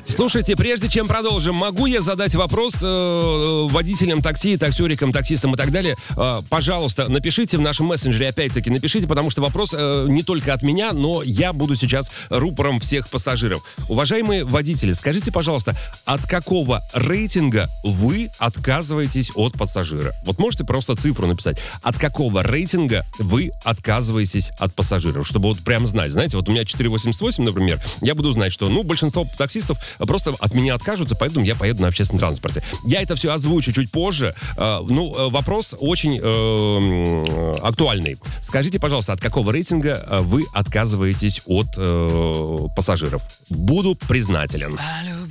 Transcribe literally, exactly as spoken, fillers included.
Слушайте, прежде чем продолжим, могу я задать вопрос э, водителям такси, таксерикам, таксистам и так далее? Э, пожалуйста, напишите в нашем мессенджере, опять-таки, напишите, потому что вопрос э, не только от меня, но я буду сейчас рупором всех пассажиров. Уважаемые водители, скажите, пожалуйста, от какого рейтинга вы отказываетесь от пассажира? Вот можете просто цифру написать. От какого рейтинга вы отказываетесь от пассажиров? Чтобы вот прям знать. Знаете, вот у меня четыре восемьдесят восемь, например, я буду знать, что, ну, большинство таксистов просто от меня откажутся, поэтому я поеду на общественном транспорте. Я это все озвучу чуть позже. Э, ну, вопрос очень э, актуальный. Скажите, пожалуйста, от какого рейтинга вы отказываетесь от э, пассажиров? Буду признателен.